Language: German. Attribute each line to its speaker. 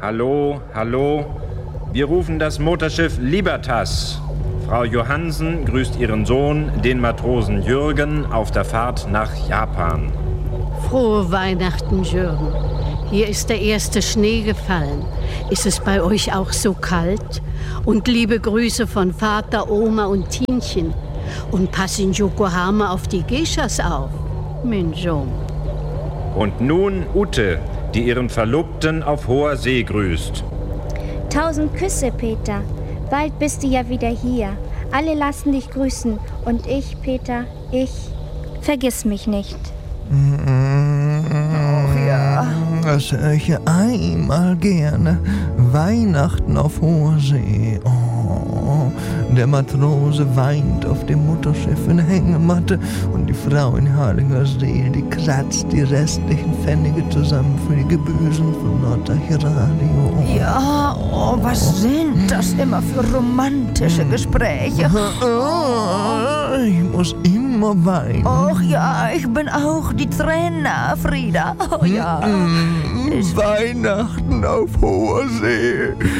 Speaker 1: Hallo, hallo. Wir rufen das Motorschiff Libertas. Frau Johansen grüßt ihren Sohn, den Matrosen Jürgen, auf der Fahrt nach Japan.
Speaker 2: Frohe Weihnachten, Jürgen. Hier ist der erste Schnee gefallen. Ist es bei euch auch so kalt? Und liebe Grüße von Vater, Oma und Tienchen. Und pass in Yokohama auf die Geishas auf, mein Sohn.
Speaker 1: Und nun Ute, die ihren Verlobten auf hoher See grüßt.
Speaker 3: 1000 Küsse, Peter. Bald bist du ja wieder hier. Alle lassen dich grüßen. Und ich, Peter, vergiss mich nicht.
Speaker 4: Ach ja. Das höre ich ja einmal gerne. Weihnachten auf hoher See. Oh, der Matrose weint auf dem Mutterschiff in der Hängematte und die Frau in heiliger Seele, die kratzt die restlichen Pfennige zusammen für die Gebühren von Norddeich-Radio.
Speaker 5: Ja, was sind das immer für romantische Gespräche?
Speaker 4: Ich muss immer weinen.
Speaker 5: Ach ja, ich bin auch die Trainer, Frieda. Oh ja.
Speaker 4: Weihnachten auf hoher See.